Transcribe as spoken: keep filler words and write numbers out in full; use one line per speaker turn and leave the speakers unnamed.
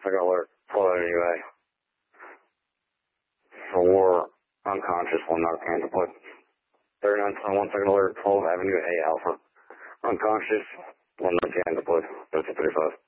Second alert, twelve anyway. four, unconscious, one not can deployed. thirty-nine twenty-one, second alert, twelve Avenue A Alpha. Unconscious, one not can deployed. That's a thirty-five.